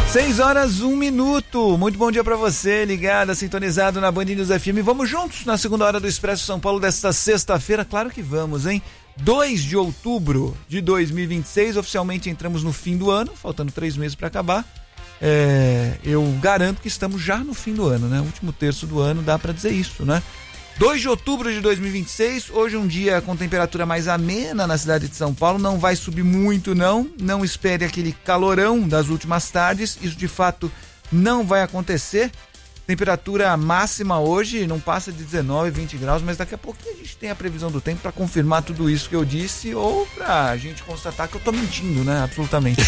6h01. Muito bom dia pra você, ligado, sintonizado na Band News FM. Vamos juntos na segunda hora do Expresso São Paulo desta sexta-feira? Claro que vamos, hein? 2 de outubro de 2026, oficialmente entramos no fim do ano, faltando 3 meses pra acabar. Eu garanto que estamos já no fim do ano, né? Último terço do ano, dá pra dizer isso, né? 2 de outubro de 2026, hoje um dia com temperatura mais amena na cidade de São Paulo, não vai subir muito não espere aquele calorão das últimas tardes, isso de fato não vai acontecer. Temperatura máxima hoje não passa de 19, 20 graus, mas daqui a pouquinho a gente tem a previsão do tempo para confirmar tudo isso que eu disse ou pra gente constatar que eu tô mentindo, né? Absolutamente.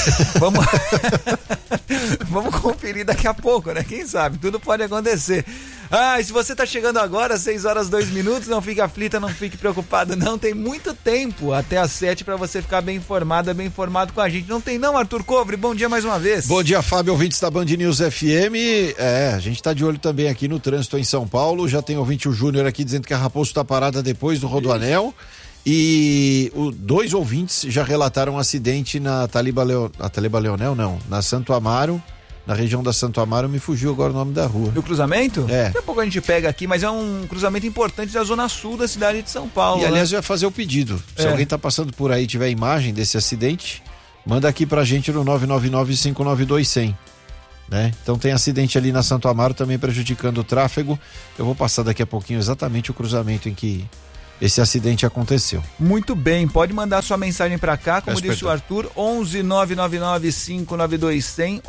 Vamos conferir daqui a pouco, né? Quem sabe? Tudo pode acontecer. E se você tá chegando agora, 6h02, não fique aflita, não fique preocupado, não. Tem muito tempo até às 7 para você ficar bem informada, bem informado com a gente. Não tem não, Arthur Covre? Bom dia mais uma vez. Bom dia, Fábio, ouvintes da Band News FM. A gente tá de olho também aqui no trânsito em São Paulo. Já tem ouvinte o Júnior aqui dizendo que a Raposo tá parada depois do Rodoanel. E 2 ouvintes já relataram um acidente na na Santo Amaro. Na região da Santo Amaro, me fugiu agora o nome da rua. Do cruzamento? Daqui a pouco a gente pega aqui, mas é um cruzamento importante da zona sul da cidade de São Paulo. E aliás, eu ia fazer o pedido. Se alguém tá passando por aí e tiver imagem desse acidente, manda aqui pra gente no 999-592-100. Né? Então tem acidente ali na Santo Amaro também prejudicando o tráfego. Eu vou passar daqui a pouquinho exatamente o cruzamento em que esse acidente aconteceu. Muito bem, pode mandar sua mensagem pra cá, como disse o Arthur, 11-999-592-100,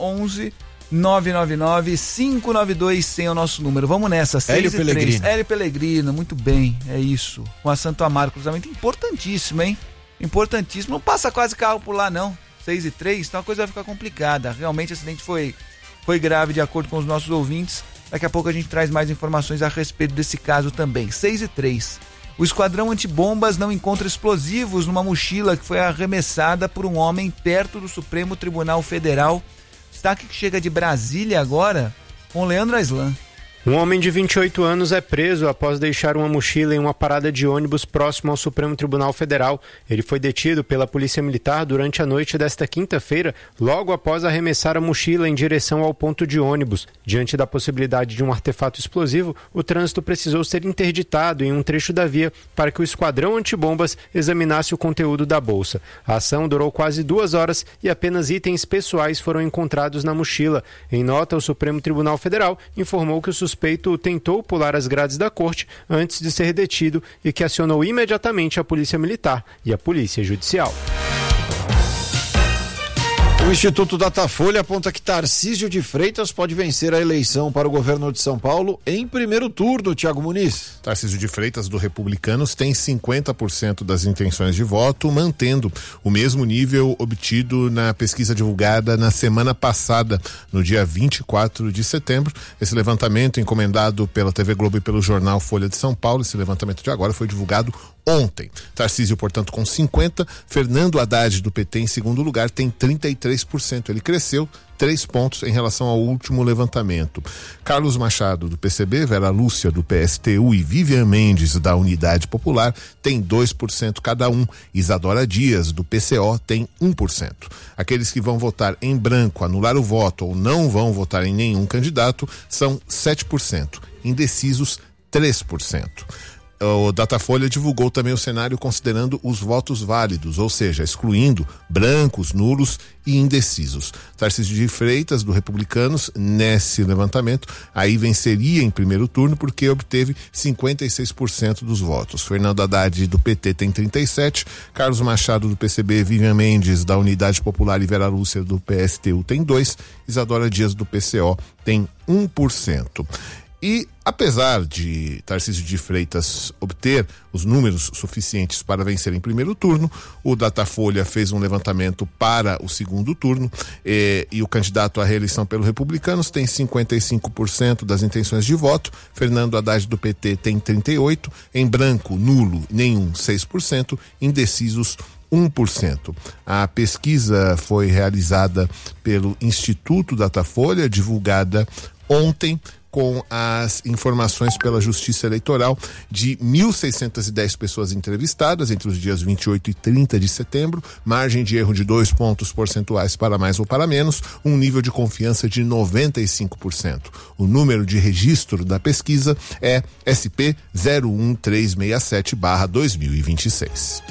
11-999-592-100 é o nosso número. Vamos nessa, 6 e 3. Hélio Pellegrino, muito bem, é isso. Com a Santo Amaro, cruzamento importantíssimo, hein? Importantíssimo, não passa quase carro por lá não, 6 e 3, então a coisa vai ficar complicada. Realmente o acidente foi grave de acordo com os nossos ouvintes. Daqui a pouco a gente traz mais informações a respeito desse caso também. 6 e 3. O esquadrão antibombas não encontra explosivos numa mochila que foi arremessada por um homem perto do Supremo Tribunal Federal. Destaque que chega de Brasília agora com Leandro Aislan. Um homem de 28 anos é preso após deixar uma mochila em uma parada de ônibus próximo ao Supremo Tribunal Federal. Ele foi detido pela Polícia Militar durante a noite desta quinta-feira, logo após arremessar a mochila em direção ao ponto de ônibus. Diante da possibilidade de um artefato explosivo, o trânsito precisou ser interditado em um trecho da via para que o esquadrão antibombas examinasse o conteúdo da bolsa. A ação durou quase 2 horas e apenas itens pessoais foram encontrados na mochila. Em nota, o Supremo Tribunal Federal informou que o suspeito tentou pular as grades da corte antes de ser detido e que acionou imediatamente a Polícia Militar e a Polícia Judicial. O Instituto Datafolha aponta que Tarcísio de Freitas pode vencer a eleição para o governo de São Paulo em primeiro turno, Thiago Muniz. Tarcísio de Freitas, do Republicanos, tem 50% das intenções de voto, mantendo o mesmo nível obtido na pesquisa divulgada na semana passada, no dia 24 de setembro. Esse levantamento, encomendado pela TV Globo e pelo jornal Folha de São Paulo, esse levantamento de agora foi divulgado ontem. Tarcísio, portanto, com 50%, Fernando Haddad, do PT, em segundo lugar, tem 33%. Ele cresceu 3 pontos em relação ao último levantamento. Carlos Machado, do PCB, Vera Lúcia, do PSTU e Vivian Mendes, da Unidade Popular, tem 2% cada um. Isadora Dias, do PCO, tem 1%. Aqueles que vão votar em branco, anular o voto ou não vão votar em nenhum candidato são 7%. Indecisos, 3%. O Datafolha divulgou também o cenário considerando os votos válidos, ou seja, excluindo brancos, nulos e indecisos. Tarcísio de Freitas, do Republicanos, nesse levantamento, aí venceria em primeiro turno porque obteve 56% dos votos. Fernando Haddad, do PT, tem 37%, Carlos Machado, do PCB, Vivian Mendes, da Unidade Popular e Vera Lúcia, do PSTU, tem 2%, Isadora Dias, do PCO, tem 1%. E, apesar de Tarcísio de Freitas obter os números suficientes para vencer em primeiro turno, o Datafolha fez um levantamento para o segundo turno e o candidato à reeleição pelo Republicanos tem 55% das intenções de voto, Fernando Haddad, do PT, tem 38%, em branco, nulo, nenhum, 6%, indecisos, 1%. A pesquisa foi realizada pelo Instituto Datafolha, divulgada ontem. com as informações pela Justiça Eleitoral de 1.610 pessoas entrevistadas entre os dias 28 e 30 de setembro, margem de erro de 2 pontos percentuais para mais ou para menos, um nível de confiança de 95%. O número de registro da pesquisa é SP 01367/2026.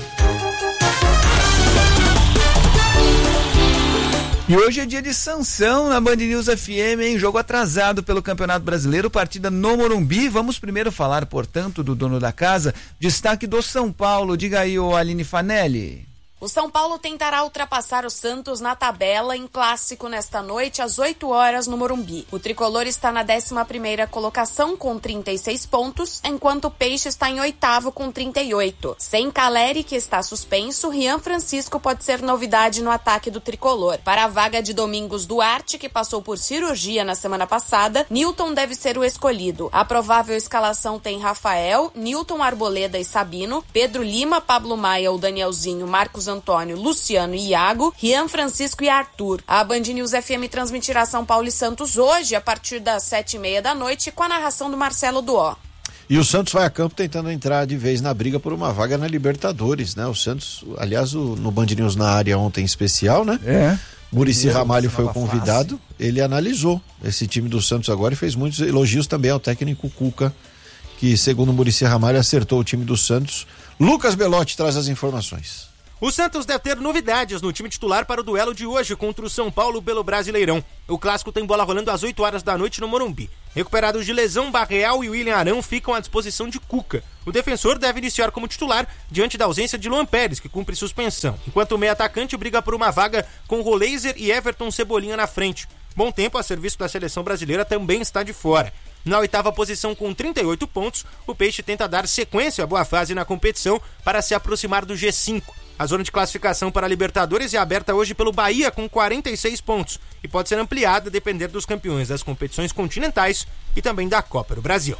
E hoje é dia de sanção na Band News FM, em jogo atrasado pelo Campeonato Brasileiro, partida no Morumbi. Vamos primeiro falar, portanto, do dono da casa. Destaque do São Paulo. Diga aí, Aline Fanelli. O São Paulo tentará ultrapassar o Santos na tabela em clássico nesta noite às 8 horas no Morumbi. O tricolor está na 11ª colocação com 36 pontos, enquanto o Peixe está em 8º com 38. Sem Caleri, que está suspenso, Rian Francisco pode ser novidade no ataque do tricolor. Para a vaga de Domingos Duarte, que passou por cirurgia na semana passada, Nilton deve ser o escolhido. A provável escalação tem Rafael, Nilton, Arboleda e Sabino, Pedro Lima, Pablo Maia, o Danielzinho, Marcos Antônio, Luciano e Iago, Rian Francisco e Arthur. A Band News FM transmitirá São Paulo e Santos hoje, a partir das 7h30 da noite, com a narração do Marcelo Duó. E o Santos vai a campo tentando entrar de vez na briga por uma vaga na Libertadores, né? O Santos, aliás, no Band News na área ontem especial, né? Muricy Ramalho foi o convidado, ele analisou esse time do Santos agora e fez muitos elogios também ao técnico Cuca, que segundo o Muricy Ramalho acertou o time do Santos. Lucas Belotti traz as informações. O Santos deve ter novidades no time titular para o duelo de hoje contra o São Paulo pelo Brasileirão. O clássico tem bola rolando às 8 horas da noite no Morumbi. Recuperados de lesão, Barreal e William Arão ficam à disposição de Cuca. O defensor deve iniciar como titular diante da ausência de Luan Pérez, que cumpre suspensão, enquanto o meio atacante briga por uma vaga com Roleiser e Everton Cebolinha na frente. Bom tempo a serviço da seleção brasileira também está de fora. Na 8ª posição com 38 pontos, o Peixe tenta dar sequência à boa fase na competição para se aproximar do G5. A zona de classificação para a Libertadores é aberta hoje pelo Bahia com 46 pontos e pode ser ampliada a depender dos campeões das competições continentais e também da Copa do Brasil.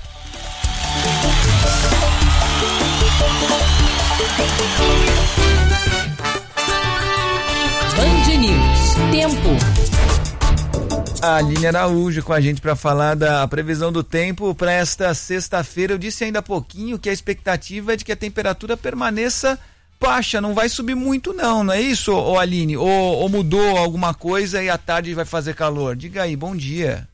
Band News. Tempo. A Aline Araújo com a gente para falar da previsão do tempo para esta sexta-feira. Eu disse ainda há pouquinho que a expectativa é de que a temperatura permaneça baixa, não vai subir muito não é isso, Aline? Ou mudou alguma coisa e à tarde vai fazer calor? Diga aí, bom dia.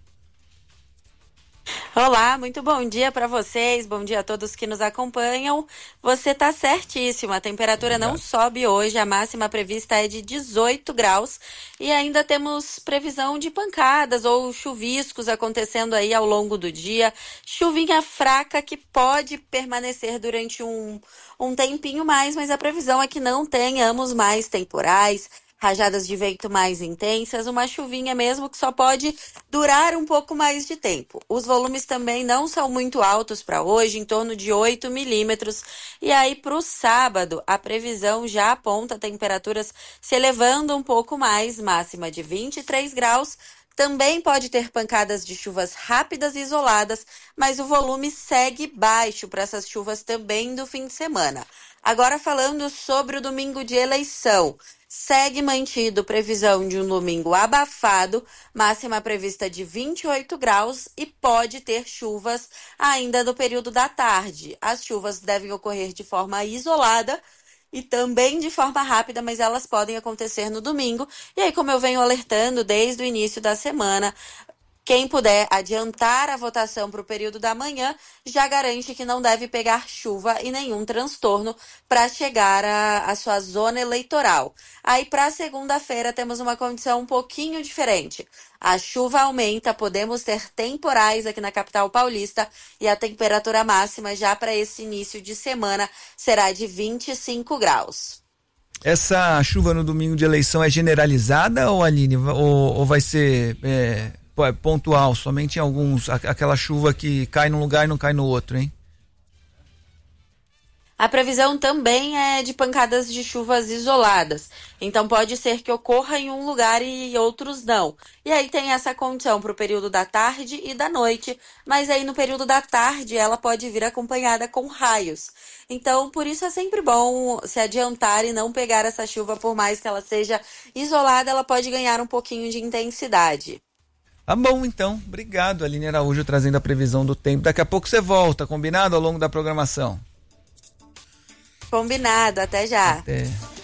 Olá, muito bom dia para vocês, bom dia a todos que nos acompanham. Você está certíssimo, a temperatura não sobe hoje, a máxima prevista é de 18 graus e ainda temos previsão de pancadas ou chuviscos acontecendo aí ao longo do dia. Chuvinha fraca que pode permanecer durante um tempinho mais, mas a previsão é que não tenhamos mais temporais, rajadas de vento mais intensas, uma chuvinha mesmo que só pode durar um pouco mais de tempo. Os volumes também não são muito altos para hoje, em torno de 8 milímetros. E aí para o sábado, a previsão já aponta temperaturas se elevando um pouco mais, máxima de 23 graus. Também pode ter pancadas de chuvas rápidas e isoladas, mas o volume segue baixo para essas chuvas também do fim de semana. Agora falando sobre o domingo de eleição. Segue mantido previsão de um domingo abafado, máxima prevista de 28 graus e pode ter chuvas ainda no período da tarde. As chuvas devem ocorrer de forma isolada e também de forma rápida, mas elas podem acontecer no domingo. E aí, como eu venho alertando desde o início da semana, quem puder adiantar a votação para o período da manhã já garante que não deve pegar chuva e nenhum transtorno para chegar à sua zona eleitoral. Aí para segunda-feira temos uma condição um pouquinho diferente. A chuva aumenta, podemos ter temporais aqui na capital paulista e a temperatura máxima já para esse início de semana será de 25 graus. Essa chuva no domingo de eleição é generalizada, ou Aline, ou vai ser pontual, somente em alguns, aquela chuva que cai num lugar e não cai no outro, hein? A previsão também é de pancadas de chuvas isoladas, então pode ser que ocorra em um lugar e outros não. E aí tem essa condição para o período da tarde e da noite, mas aí no período da tarde ela pode vir acompanhada com raios. Então por isso é sempre bom se adiantar e não pegar essa chuva, por mais que ela seja isolada, ela pode ganhar um pouquinho de intensidade. Tá bom, então. Obrigado, Aline Araújo, trazendo a previsão do tempo. Daqui a pouco você volta, combinado, ao longo da programação? Combinado, até já. Até.